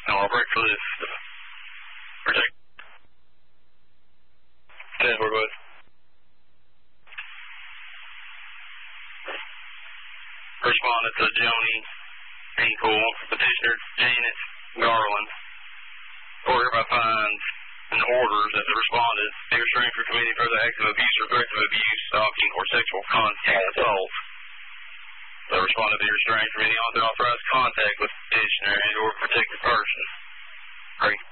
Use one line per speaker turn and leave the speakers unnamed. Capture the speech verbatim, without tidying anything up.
And I'll break for this. Protect. ten four, go ahead. Respondent to Joni Hinkle, petitioner Janet Garland. Court hereby finds and orders that the respondent be restrained from committing further acts of abuse or threats of abuse, stalking, or sexual contact assault. The respondent be restrained from any unauthorized contact with the petitioner and or protected person. Great.